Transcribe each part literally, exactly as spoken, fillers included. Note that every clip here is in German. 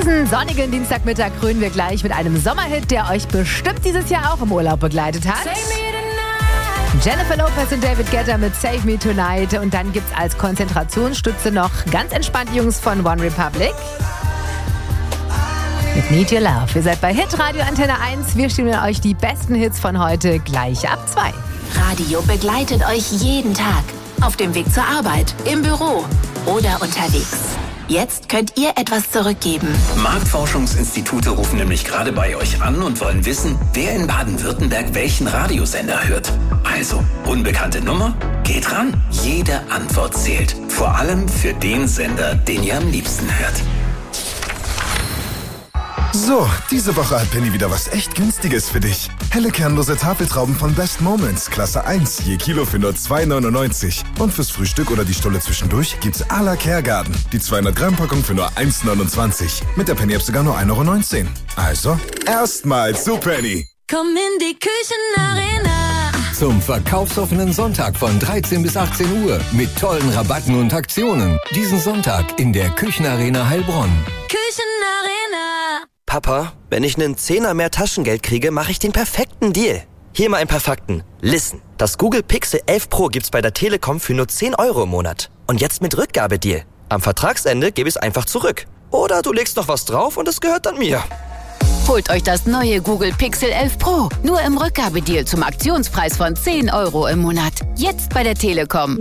Diesen sonnigen Dienstagmittag krönen wir gleich mit einem Sommerhit, der euch bestimmt dieses Jahr auch im Urlaub begleitet hat. Jennifer Lopez und David Guetta mit Save Me Tonight. Und dann gibt's als Konzentrationsstütze noch ganz entspannt Jungs von One Republic mit Need Your Love. Ihr seid bei Hit Radio Antenne eins. Wir stellen euch die besten Hits von heute gleich ab zwei. Radio begleitet euch jeden Tag. Auf dem Weg zur Arbeit, im Büro oder unterwegs. Jetzt könnt ihr etwas zurückgeben. Marktforschungsinstitute rufen nämlich gerade bei euch an und wollen wissen, wer in Baden-Württemberg welchen Radiosender hört. Also, unbekannte Nummer? Geht ran. Jede Antwort zählt. Vor allem für den Sender, den ihr am liebsten hört. So, diese Woche hat Penny wieder was echt Günstiges für dich. Helle kernlose Tafeltrauben von Best Moments, Klasse eins, je Kilo für nur zwei neunundneunzig. Und fürs Frühstück oder die Stulle zwischendurch gibt's à la Kergarten. Die zweihundert Gramm Packung für nur eins neunundzwanzig. Mit der Penny-App sogar nur ein Euro neunzehn. Also, erstmal zu Penny. Komm in die Küchenarena. Zum verkaufsoffenen Sonntag von dreizehn bis achtzehn Uhr mit tollen Rabatten und Aktionen. Diesen Sonntag in der Küchenarena Heilbronn. Küchenarena. Papa, wenn ich einen Zehner mehr Taschengeld kriege, mache ich den perfekten Deal. Hier mal ein paar Fakten. Listen, das Google Pixel elf Pro gibt's bei der Telekom für nur zehn Euro im Monat. Und jetzt mit Rückgabedeal. Am Vertragsende gebe ich es einfach zurück. Oder du legst noch was drauf und es gehört dann mir. Holt euch das neue Google Pixel elf Pro. Nur im Rückgabedeal zum Aktionspreis von zehn Euro im Monat. Jetzt bei der Telekom.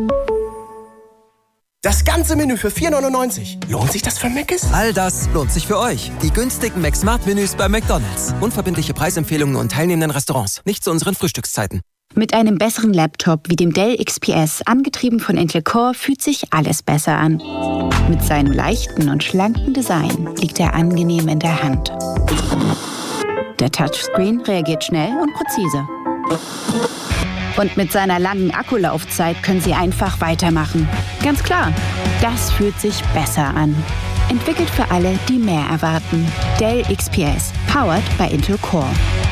Das ganze Menü für vier neunundneunzig. Lohnt sich das für Mc's? All das lohnt sich für euch. Die günstigen McSmart-Menüs bei McDonald's. Unverbindliche Preisempfehlungen und teilnehmenden Restaurants. Nicht zu unseren Frühstückszeiten. Mit einem besseren Laptop wie dem Dell X P S, angetrieben von Intel Core, fühlt sich alles besser an. Mit seinem leichten und schlanken Design liegt er angenehm in der Hand. Der Touchscreen reagiert schnell und präzise. Und mit seiner langen Akkulaufzeit können Sie einfach weitermachen. Ganz klar, das fühlt sich besser an. Entwickelt für alle, die mehr erwarten. Dell X P S, powered by Intel Core.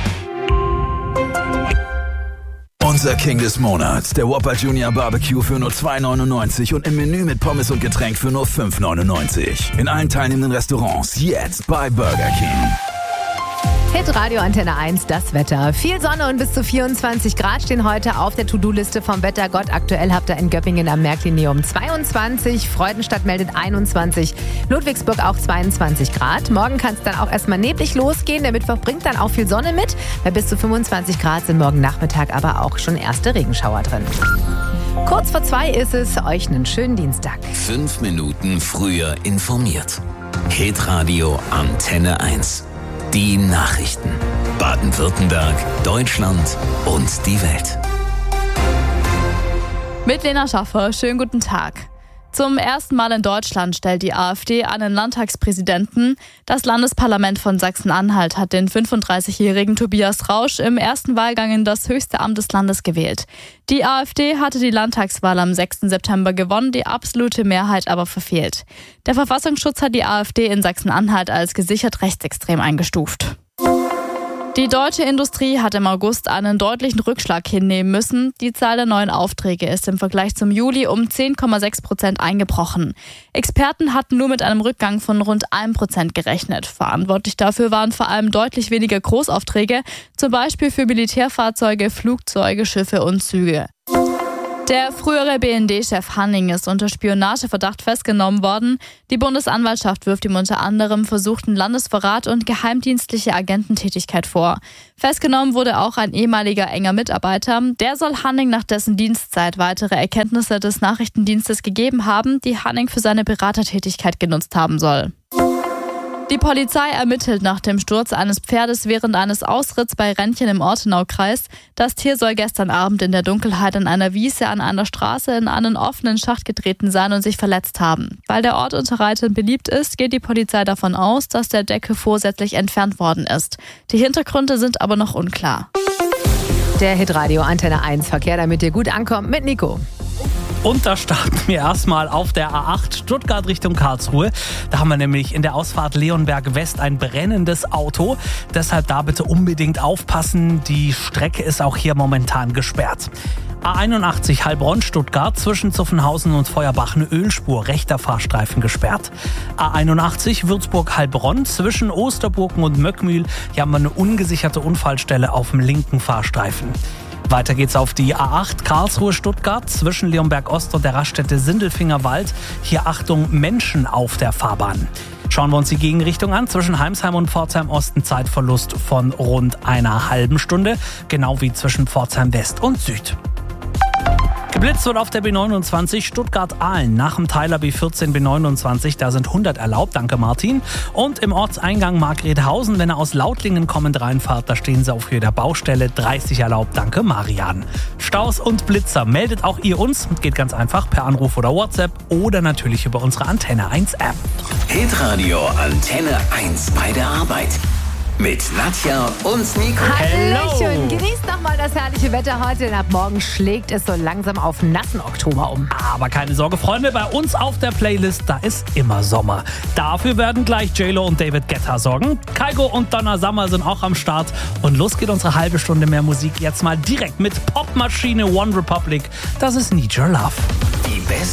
Unser King des Monats, der Whopper Junior Barbecue für nur zwei neunundneunzig und im Menü mit Pommes und Getränk für nur fünf neunundneunzig. In allen teilnehmenden Restaurants jetzt bei Burger King. Hit Radio Antenne eins, das Wetter. Viel Sonne und bis zu vierundzwanzig Grad stehen heute auf der To-Do-Liste vom Wettergott. Aktuell habt ihr in Göppingen am Märklinium zweiundzwanzig, Freudenstadt meldet einundzwanzig, Ludwigsburg auch zweiundzwanzig Grad. Morgen kann es dann auch erstmal neblig losgehen. Der Mittwoch bringt dann auch viel Sonne mit. Bei bis zu fünfundzwanzig Grad sind morgen Nachmittag aber auch schon erste Regenschauer drin. Kurz vor zwei ist es. Euch einen schönen Dienstag. Fünf Minuten früher informiert. Hit Radio Antenne eins. Die Nachrichten. Baden-Württemberg, Deutschland und die Welt. Mit Lena Schaffer, schönen guten Tag. Zum ersten Mal in Deutschland stellt die AfD einen Landtagspräsidenten. Das Landesparlament von Sachsen-Anhalt hat den fünfunddreißigjährigen Tobias Rausch im ersten Wahlgang in das höchste Amt des Landes gewählt. Die AfD hatte die Landtagswahl am sechsten September gewonnen, die absolute Mehrheit aber verfehlt. Der Verfassungsschutz hat die AfD in Sachsen-Anhalt als gesichert rechtsextrem eingestuft. Die deutsche Industrie hat im August einen deutlichen Rückschlag hinnehmen müssen. Die Zahl der neuen Aufträge ist im Vergleich zum Juli um zehn Komma sechs Prozent eingebrochen. Experten hatten nur mit einem Rückgang von rund ein Prozent gerechnet. Verantwortlich dafür waren vor allem deutlich weniger Großaufträge, zum Beispiel für Militärfahrzeuge, Flugzeuge, Schiffe und Züge. Der frühere B N D-Chef Hanning ist unter Spionageverdacht festgenommen worden. Die Bundesanwaltschaft wirft ihm unter anderem versuchten Landesverrat und geheimdienstliche Agententätigkeit vor. Festgenommen wurde auch ein ehemaliger enger Mitarbeiter. Der soll Hanning nach dessen Dienstzeit weitere Erkenntnisse des Nachrichtendienstes gegeben haben, die Hanning für seine Beratertätigkeit genutzt haben soll. Die Polizei ermittelt nach dem Sturz eines Pferdes während eines Ausritts bei Rentchen im Ortenaukreis. Das Tier soll gestern Abend in der Dunkelheit an einer Wiese an einer Straße in einen offenen Schacht getreten sein und sich verletzt haben. Weil der Ort unter Reitern beliebt ist, geht die Polizei davon aus, dass der Deckel vorsätzlich entfernt worden ist. Die Hintergründe sind aber noch unklar. Der Hitradio Antenne eins Verkehr, damit ihr gut ankommt, mit Nico. Und da starten wir erstmal auf der A acht Stuttgart Richtung Karlsruhe. Da haben wir nämlich in der Ausfahrt Leonberg West ein brennendes Auto. Deshalb da bitte unbedingt aufpassen. Die Strecke ist auch hier momentan gesperrt. A einundachtzig Heilbronn-Stuttgart zwischen Zuffenhausen und Feuerbach eine Ölspur, rechter Fahrstreifen gesperrt. A einundachtzig Würzburg-Heilbronn zwischen Osterburgen und Möckmühl, hier haben wir eine ungesicherte Unfallstelle auf dem linken Fahrstreifen. Weiter geht's auf die A acht Karlsruhe-Stuttgart zwischen Leonberg-Ost und der Raststätte Sindelfingerwald. Hier Achtung, Menschen auf der Fahrbahn. Schauen wir uns die Gegenrichtung an. Zwischen Heimsheim und Pforzheim-Ost ein Zeitverlust von rund einer halben Stunde. Genau wie zwischen Pforzheim-West und Süd. Geblitzt wird auf der B neunundzwanzig Stuttgart-Aalen nach dem Teiler B vierzehn B neunundzwanzig. Da sind hundert erlaubt, danke Martin. Und im Ortseingang Margrethausen, wenn er aus Lautlingen kommend reinfahrt, da stehen sie auf jeder Baustelle, dreißig erlaubt, danke Marian. Staus und Blitzer meldet auch ihr uns, geht ganz einfach per Anruf oder WhatsApp oder natürlich über unsere Antenne eins App. Hitradio Antenne eins bei der Arbeit. Mit Nadja und Nico. Hallöchen, genießt nochmal das herrliche Wetter heute, denn ab morgen schlägt es so langsam auf nassen Oktober um. Aber keine Sorge, Freunde, bei uns auf der Playlist, da ist immer Sommer. Dafür werden gleich J-Lo und David Guetta sorgen. Kygo und Donna Summer sind auch am Start. Und los geht unsere halbe Stunde mehr Musik jetzt mal direkt mit Popmaschine One Republic. Das ist Need Your Love. Die beste